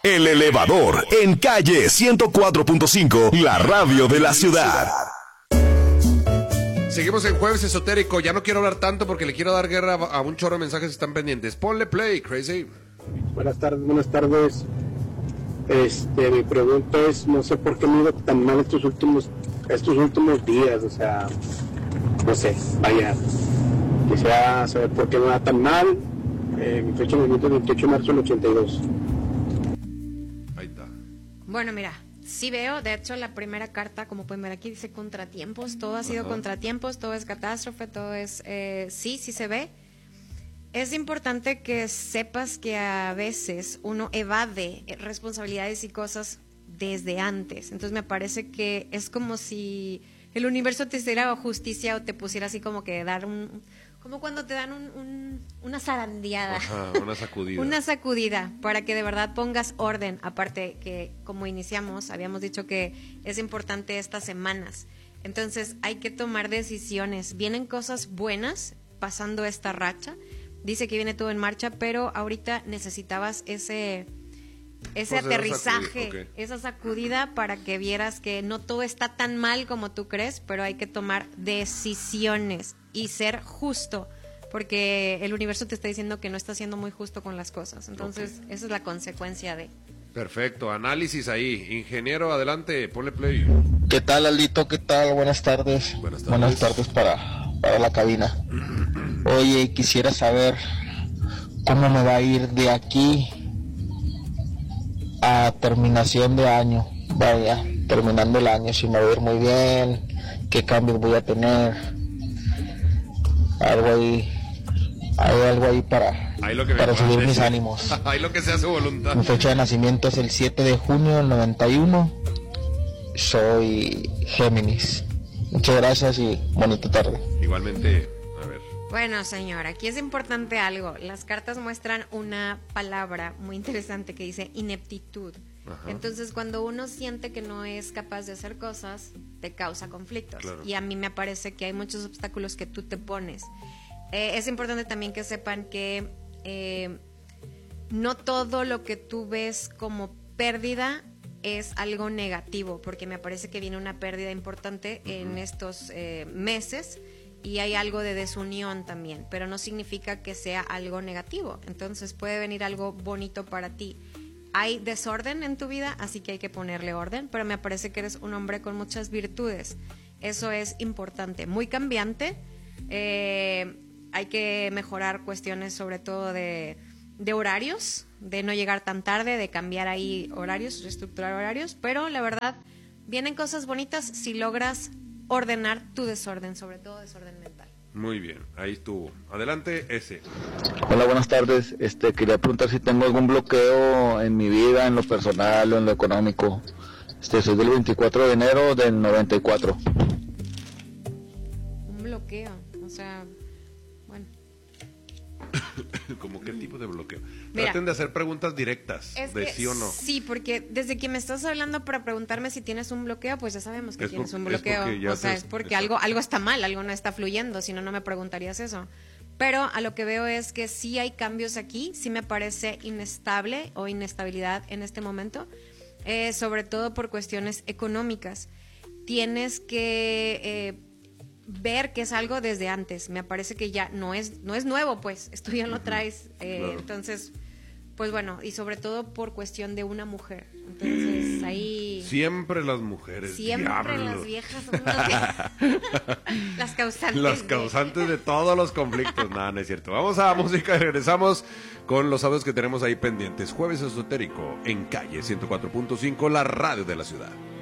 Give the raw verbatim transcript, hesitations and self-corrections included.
El Elevador, en calle ciento cuatro punto cinco, la radio de la ciudad. Seguimos en Jueves Esotérico. Ya no quiero hablar tanto porque le quiero dar guerra a un chorro de mensajes que están pendientes. Ponle play, Crazy. Buenas tardes, buenas tardes. Este, mi pregunta es, no sé por qué me he ido tan mal estos últimos, estos últimos días, o sea, no sé, vaya, quisiera saber por qué me va tan mal. Eh, mi fecha de nacimiento es veintiocho de marzo del ochenta y dos. Ahí está. Bueno, mira, sí veo, de hecho la primera carta, como pueden ver aquí, dice contratiempos, todo ha sido Ajá. contratiempos, todo es catástrofe, todo es, eh, sí, sí se ve. Es importante que sepas que a veces uno evade responsabilidades y cosas desde antes, entonces me parece que es como si el universo te hiciera justicia o te pusiera así como que dar un... Como cuando te dan un, un, una zarandeada. Ajá, una sacudida. Una sacudida para que de verdad pongas orden. Aparte que, como iniciamos, habíamos dicho que es importante estas semanas. Entonces hay que tomar decisiones. Vienen cosas buenas pasando esta racha. Dice que viene todo en marcha, pero ahorita necesitabas ese... ese Pues aterrizaje, esa sacudida, okay. esa sacudida para que vieras que no todo está tan mal como tú crees, pero hay que tomar decisiones y ser justo, porque el universo te está diciendo que no está siendo muy justo con las cosas. Entonces, okay. Esa es la consecuencia de... Perfecto, análisis ahí. Ingeniero, adelante, ponle play. ¿Qué tal, Aldito? ¿Qué tal? Buenas tardes. Buenas tardes. Buenas tardes para, para la cabina. Oye, quisiera saber cómo me va a ir de aquí a terminación de año. Vaya, terminando el año, si me va a ir muy bien, qué cambios voy a tener. Algo ahí, hay algo ahí para, ahí lo que para subir decir. mis ánimos. Ahí lo que sea su voluntad. Mi fecha de nacimiento es el siete de junio del noventa y uno. Soy Géminis. Muchas gracias y bonita tarde. Igualmente, a ver. Bueno, señor, aquí es importante algo. Las cartas muestran una palabra muy interesante que dice ineptitud. Ajá. Entonces, cuando uno siente que no es capaz de hacer cosas, te causa conflictos. Claro. Y a mí me parece que hay muchos obstáculos que tú te pones. Eh, es importante también que sepan que eh, no todo lo que tú ves como pérdida es algo negativo, porque me parece que viene una pérdida importante uh-huh. en estos eh, meses. Y hay algo de desunión también, pero no significa que sea algo negativo. Entonces puede venir algo bonito para ti. Hay desorden en tu vida, así que hay que ponerle orden, pero me parece que eres un hombre con muchas virtudes. Eso es importante, muy cambiante. Eh, hay que mejorar cuestiones sobre todo de, de horarios, de no llegar tan tarde, de cambiar ahí horarios, reestructurar horarios, pero la verdad, vienen cosas bonitas si logras ordenar tu desorden, sobre todo desorden mental. Muy bien, ahí estuvo. Adelante, ese. Hola, buenas tardes. Este, quería preguntar si tengo algún bloqueo en mi vida, en lo personal o en lo económico. Este, soy del veinticuatro de enero del noventa y cuatro. Un bloqueo, o sea, bueno. ¿Cómo qué tipo de bloqueo? Mira, traten de hacer preguntas directas, de sí o no. Sí, porque desde que me estás hablando para preguntarme si tienes un bloqueo, pues ya sabemos que es tienes por, un bloqueo. Es o sea, te, es porque algo, algo está mal, algo no está fluyendo, si no, no me preguntarías eso. Pero a lo que veo es que sí hay cambios aquí, sí me parece inestable o inestabilidad en este momento, eh, sobre todo por cuestiones económicas. Tienes que... Eh, ver que es algo desde antes. Me parece que ya no es no es nuevo, pues esto ya lo traes, eh, claro. Entonces, pues bueno, y sobre todo por cuestión de una mujer. Entonces ahí siempre las mujeres, siempre diablo. Las viejas son las, viejas. Las causantes las causantes de... de todos los conflictos. Nada, no es cierto. Vamos a música y regresamos con los audios que tenemos ahí pendientes. Jueves Esotérico en calle ciento cuatro punto cinco, la radio de la ciudad.